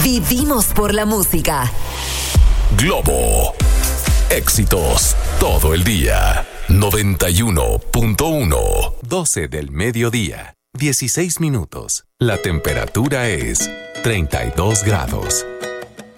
Vivimos por la música. Globo. Éxitos todo el día. 91.1. 12 del mediodía. 16 minutos. La temperatura es 32 grados.